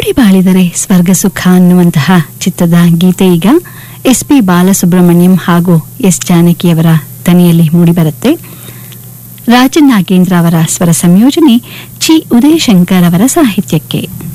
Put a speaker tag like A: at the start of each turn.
A: ಕೂಡಿ ಬಾಳಿದರೆ ಸ್ವರ್ಗ ಸುಖ ಅನ್ನುವಂತಹ ಚಿತ್ರದ ಗೀತೆ ಈಗ ಎಸ್.ಪಿ. ಬಾಲಸುಬ್ರಹ್ಮಣ್ಯಂ ಹಾಗೂ ಎಸ್. ಜಾನಕಿಯವರ ದನಿಯಲ್ಲಿ ಮೂಡಿಬರುತ್ತೆ. ರಾಜನ್ ನಾಗೇಂದ್ರ ಅವರ ಸ್ವರ ಸಂಯೋಜನೆ, ಚಿ. ಉದಯಶಂಕರ್ ಅವರ ಸಾಹಿತ್ಯಕ್ಕೆ.